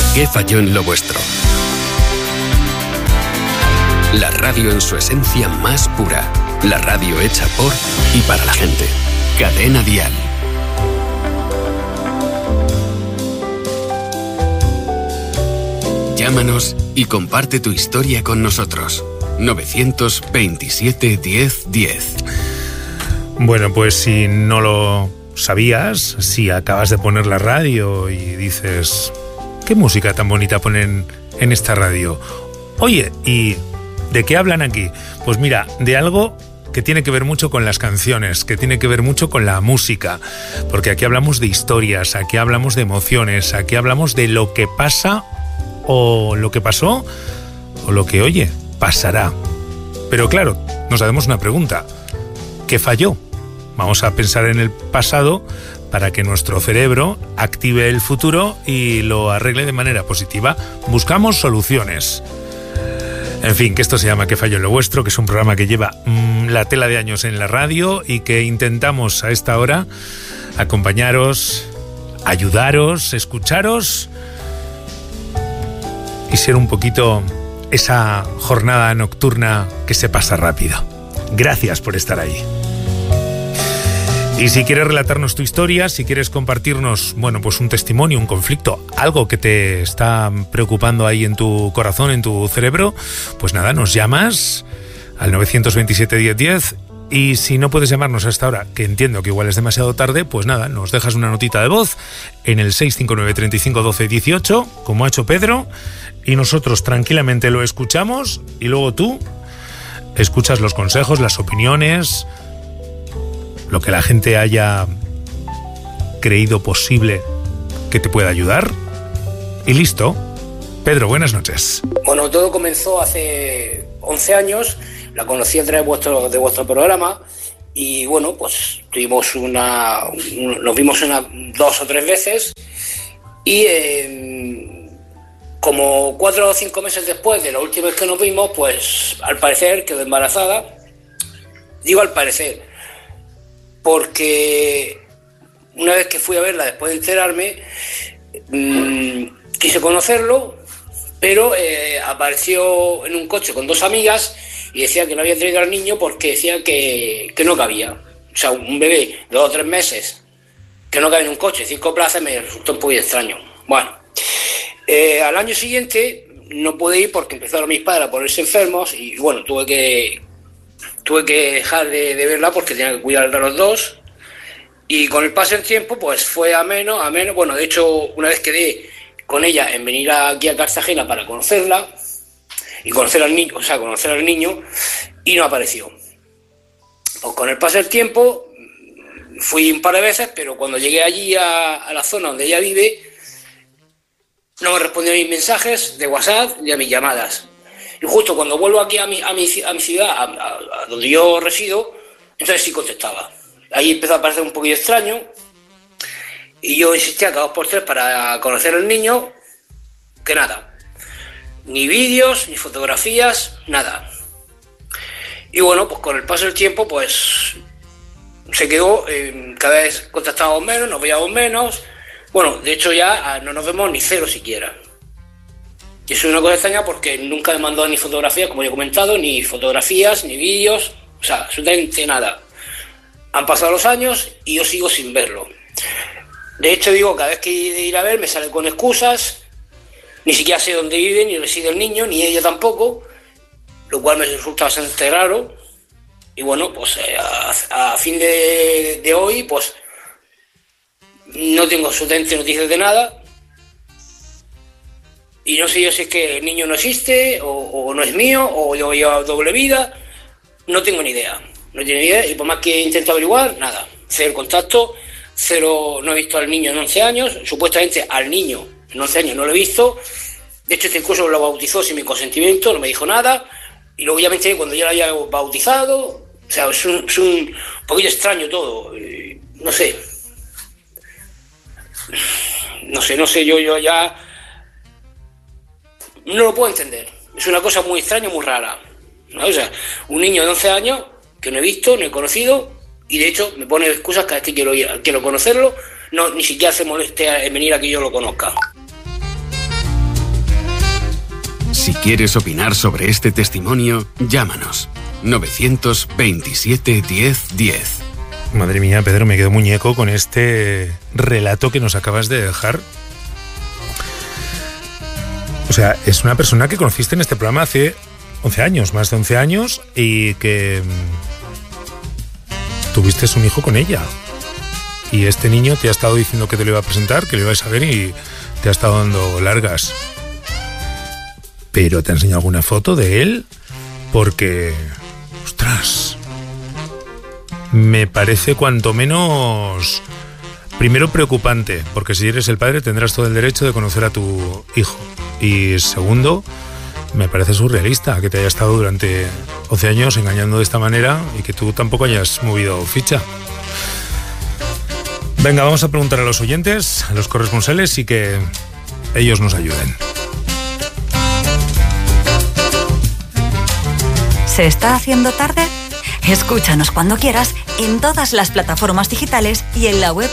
¿Qué falló en lo vuestro? La radio en su esencia más pura. La radio hecha por y para la gente. Cadena Dial. Llámanos y comparte tu historia con nosotros. 927 10 10. Bueno, pues si no lo sabías, si acabas de poner la radio y dices, ¿qué música tan bonita ponen en esta radio? Oye, ¿y de qué hablan aquí? Pues mira, de algo que tiene que ver mucho con las canciones, que tiene que ver mucho con la música, porque aquí hablamos de historias, aquí hablamos de emociones, aquí hablamos de lo que pasa o lo que pasó o lo que, oye, pasará. Pero claro, nos hacemos una pregunta. ¿Qué falló? Vamos a pensar en el pasado para que nuestro cerebro active el futuro y lo arregle de manera positiva. Buscamos soluciones. En fin, que esto se llama ¿Qué falló en lo vuestro?, que es un programa que lleva la tela de años en la radio y que intentamos a esta hora acompañaros, ayudaros, escucharos y ser un poquito esa jornada nocturna que se pasa rápido. Gracias por estar ahí. Y si quieres relatarnos tu historia, si quieres compartirnos, bueno, pues un testimonio, un conflicto, algo que te está preocupando ahí en tu corazón, en tu cerebro, pues nada, nos llamas al 927 10 10. Y si no puedes llamarnos hasta ahora, que entiendo que igual es demasiado tarde, pues nada, nos dejas una notita de voz en el 659 35 12 18, como ha hecho Pedro, y nosotros tranquilamente lo escuchamos y luego tú escuchas los consejos, las opiniones, lo que la gente haya creído posible que te pueda ayudar. Y listo. Pedro, buenas noches. Bueno, todo comenzó hace 11 años. La conocí a través de vuestro programa. Y bueno, pues tuvimos nos vimos 2 o 3 veces. Y como 4 o 5 meses después de la última vez que nos vimos, pues al parecer quedó embarazada. Digo al parecer, porque una vez que fui a verla después de enterarme, quise conocerlo, pero apareció en un coche con 2 amigas y decía que no había traído al niño porque decía que no cabía. O sea, un bebé de 2 o 3 meses que no cabe en un coche, 5 plazas, me resultó un poco extraño. Bueno, al año siguiente no pude ir porque empezaron mis padres a ponerse enfermos y bueno, tuve que dejar de verla porque tenía que cuidar de los 2. Y con el paso del tiempo, pues fue a menos. Bueno, de hecho, una vez quedé con ella en venir aquí a Cartagena para conocerla y conocer al niño, y no apareció. Pues con el paso del tiempo fui un par de veces, pero cuando llegué allí a la zona donde ella vive, no me respondió a mis mensajes de WhatsApp ni a mis llamadas. Y justo cuando vuelvo aquí a mi ciudad, a donde yo resido, entonces sí contestaba. Ahí empezó a parecer un poquillo extraño y yo insistía cada 2 por 3 para conocer al niño, que nada. Ni vídeos, ni fotografías, nada. Y bueno, pues con el paso del tiempo, pues se quedó, cada vez contactábamos menos, nos veíamos menos. Bueno, de hecho ya no nos vemos ni 0 siquiera. Y eso es una cosa extraña porque nunca me mandó ni fotografías, como ya he comentado, ni fotografías, ni vídeos, o sea, absolutamente nada. Han pasado los años y yo sigo sin verlo. De hecho, digo, cada vez que ir a ver me sale con excusas, ni siquiera sé dónde vive, ni reside el niño, ni ella tampoco, lo cual me resulta bastante raro. Y bueno, pues a fin de hoy, pues no tengo absolutamente noticias de nada. Y no sé yo si es que el niño no existe, o no es mío, o yo llevo doble vida. No tengo ni idea. No tengo ni idea. Y por más que intento averiguar, nada. 0 contacto, 0, no he visto al niño en 11 años. Supuestamente al niño en 11 años no lo he visto. De hecho, este curso lo bautizó sin mi consentimiento, no me dijo nada. Y luego ya me enteré cuando ya lo había bautizado. O sea, es un poquillo extraño todo. No sé. No sé, yo ya no lo puedo entender. Es una cosa muy extraña, muy rara, ¿no? O sea, un niño de 11 años que no he visto, no he conocido, y de hecho me pone excusas cada vez que quiero conocerlo. No, ni siquiera se moleste en venir a que yo lo conozca. Si quieres opinar sobre este testimonio, llámanos. 927 10 10. Madre mía, Pedro, me quedo muñeco con este relato que nos acabas de dejar. O sea, es una persona que conociste en este programa hace 11 años, más de 11 años, y que tuviste un hijo con ella. Y este niño te ha estado diciendo que te lo iba a presentar, que lo ibas a ver, y te ha estado dando largas. ¿Pero te ha enseñado alguna foto de él? Porque, ostras, me parece cuanto menos, primero, preocupante, porque si eres el padre tendrás todo el derecho de conocer a tu hijo. Y segundo, me parece surrealista que te haya estado durante 11 años engañando de esta manera y que tú tampoco hayas movido ficha. Venga, vamos a preguntar a los oyentes, a los corresponsales, y que ellos nos ayuden. ¿Se está haciendo tarde? Escúchanos cuando quieras en todas las plataformas digitales y en la web